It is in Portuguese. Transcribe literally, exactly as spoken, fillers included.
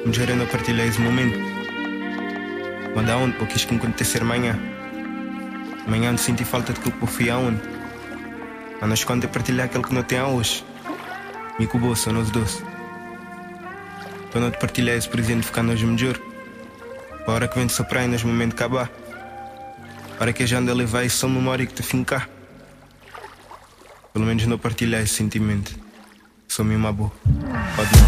Melhor eu não partilhar esse momento. Mas da onde? Porque isto que acontecer amanhã. Amanhã não senti falta de que eu fui aonde. Mas nós quando eu partilhar aquilo que não tem hoje. Me cubou, são nós dois. Para não te partilhar esse presente ficar nós melhor. Para a hora que vem de soprar e nos momentos acabar. Para que a gente anda a levar isso só memória que te fincar. Pelo menos não partilhar esse sentimento. Sou mesmo boa. Pode não.